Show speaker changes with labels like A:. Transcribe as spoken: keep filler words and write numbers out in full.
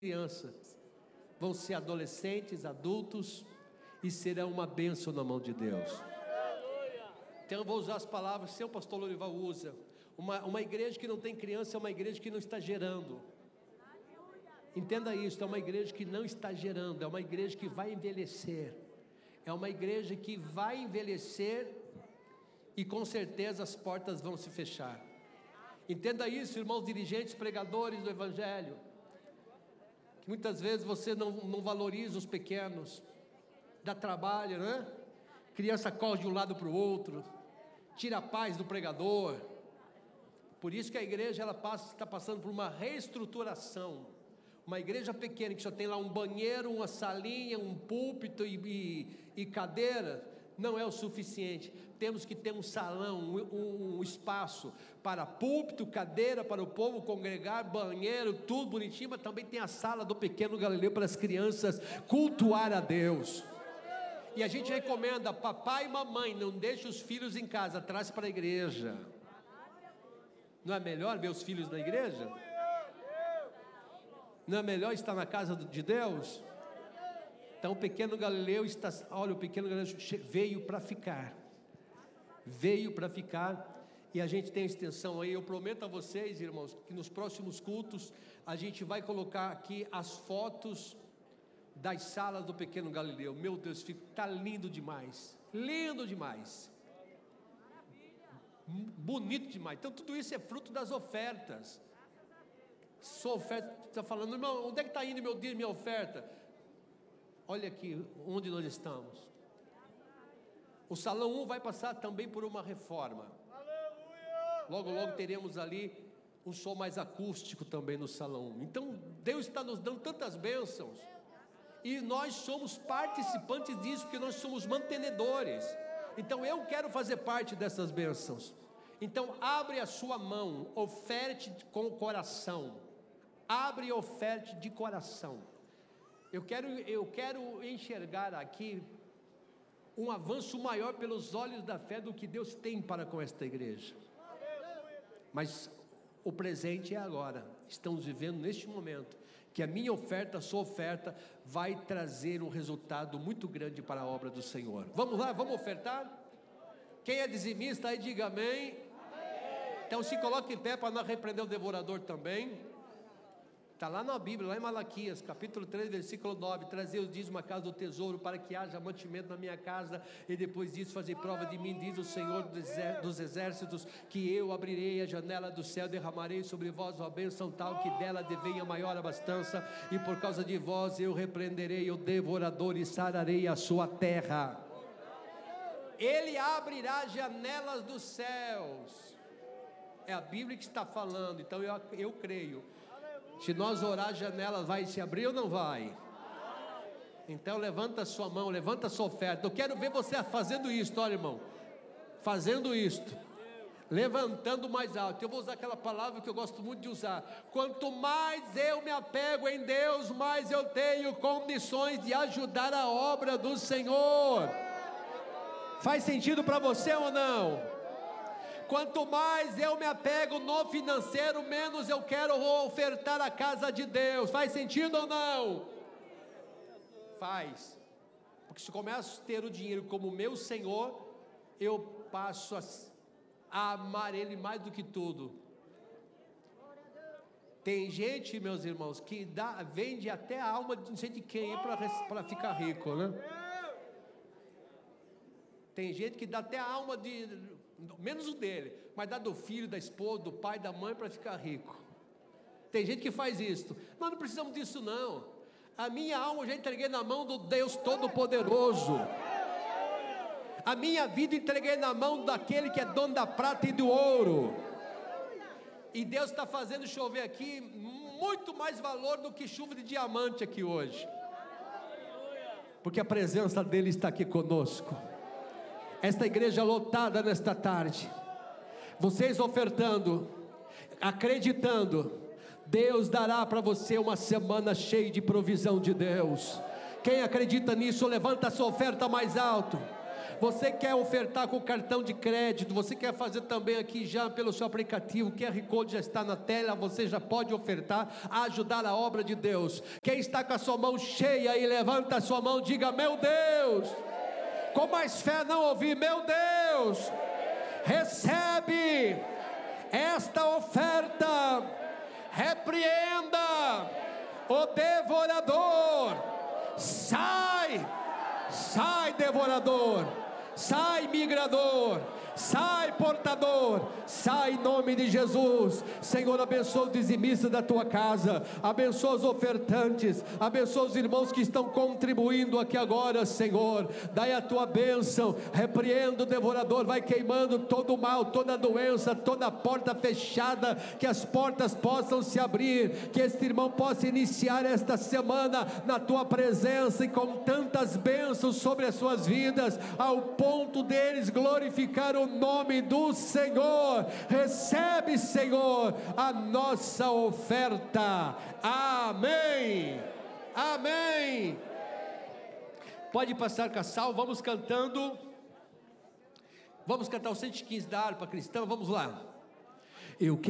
A: crianças, vão ser adolescentes, adultos e serão uma bênção na mão de Deus. Então eu vou usar as palavras que o seu pastor Lorival usa. Uma, uma igreja que não tem criança é uma igreja que não está gerando. Entenda isso, é uma igreja que não está gerando, é uma igreja que vai envelhecer. É uma igreja que vai envelhecer e com certeza as portas vão se fechar. Entenda isso, irmãos dirigentes, pregadores do Evangelho, que muitas vezes você não, não valoriza os pequenos, dá trabalho, né? Criança corre de um lado para o outro, tira a paz do pregador. Por isso que a igreja ela passa, está passando por uma reestruturação. Uma igreja pequena que só tem lá um banheiro, uma salinha, um púlpito e, e, e cadeira, não é o suficiente. Temos que ter um salão, um, um espaço para púlpito, cadeira, para o povo congregar, banheiro, tudo bonitinho, mas também tem a sala do pequeno Galileu para as crianças cultuar a Deus. E a gente recomenda, papai e mamãe, não deixe os filhos em casa, traz para a igreja. Não é melhor ver os filhos na igreja? Não é melhor estar na casa de Deus? Então o pequeno Galileu está, olha, o pequeno Galileu veio para ficar, veio para ficar, e a gente tem a extensão aí. Eu prometo a vocês, irmãos, que nos próximos cultos, a gente vai colocar aqui as fotos das salas do pequeno Galileu. Meu Deus, está lindo demais, lindo demais, bonito demais. Então tudo isso é fruto das ofertas. Sua oferta, está falando, irmão, onde é que está indo meu dia, minha oferta? Olha aqui onde nós estamos. O salão um vai passar também por uma reforma. Logo, logo teremos ali um som mais acústico também no salão um. Então Deus está nos dando tantas bênçãos, e nós somos participantes disso, porque nós somos mantenedores. Então eu quero fazer parte dessas bênçãos. Então abre a sua mão, oferte com o coração, abre e oferte de coração. Eu quero, eu quero enxergar aqui um avanço maior pelos olhos da fé do que Deus tem para com esta igreja. Mas o presente é agora. Estamos vivendo neste momento que a minha oferta, a sua oferta vai trazer um resultado muito grande para a obra do Senhor. Vamos lá, vamos ofertar? Quem é dizimista aí diga amém. Então se coloque em pé para não repreender o devorador também. Está lá na Bíblia, lá em Malaquias, capítulo três, versículo nove, trazer os dízimos à casa do tesouro, para que haja mantimento na minha casa, e depois disso fazer prova de mim, diz o Senhor dos exércitos, que eu abrirei a janela do céu, derramarei sobre vós uma bênção tal, que dela devenha maior abastança, e por causa de vós eu repreenderei o devorador e sararei a sua terra. Ele abrirá janelas dos céus. É a Bíblia que está falando, então eu, eu creio. Se nós orar, a janela vai se abrir ou não vai? Então levanta a sua mão, levanta a sua oferta. Eu quero ver você fazendo isso, olha, irmão, fazendo isto, levantando mais alto. Eu vou usar aquela palavra que eu gosto muito de usar: quanto mais eu me apego em Deus, mais eu tenho condições de ajudar a obra do Senhor. Faz sentido para você ou não? Quanto mais eu me apego no financeiro, menos eu quero ofertar a casa de Deus. Faz sentido ou não? Faz. Porque se começo a ter o dinheiro como meu Senhor, eu passo a, a amar Ele mais do que tudo. Tem gente, meus irmãos, que dá, vende até a alma de não sei de quem para ficar rico, né? Tem gente que dá até a alma de, menos o dele, mas dá do filho, da esposa, do pai, da mãe para ficar rico. Tem gente que faz isso. Nós não precisamos disso não. A minha alma eu já entreguei na mão do Deus Todo-Poderoso. A minha vida entreguei na mão daquele que é dono da prata e do ouro. E Deus está fazendo chover aqui muito mais valor do que chuva de diamante aqui hoje, porque a presença dele está aqui conosco. Esta igreja lotada nesta tarde, vocês ofertando, acreditando, Deus dará para você uma semana cheia de provisão de Deus. Quem acredita nisso, levanta a sua oferta mais alto. Você quer ofertar com cartão de crédito, você quer fazer também aqui já pelo seu aplicativo, o Q R Code já está na tela, você já pode ofertar, ajudar a obra de Deus. Quem está com a sua mão cheia e levanta a sua mão, diga: meu Deus. Com mais fé, não ouvi: meu Deus, recebe esta oferta, repreenda o devorador, sai, sai devorador, sai migrador, sai portador, sai em nome de Jesus. Senhor, abençoa os dizimistas da tua casa, abençoa os ofertantes, abençoa os irmãos que estão contribuindo aqui agora, Senhor. Dai a tua bênção, repreenda o devorador, vai queimando todo o mal, toda a doença, toda a porta fechada, que as portas possam se abrir, que este irmão possa iniciar esta semana na tua presença e com tantas bênçãos sobre as suas vidas, ao ponto deles glorificar o nome do Senhor. Recebe, Senhor, a nossa oferta. Amém. Amém. Pode passar, Cassal, vamos cantando. Vamos cantar o cento e quinze da harpa cristã, vamos lá. Eu quero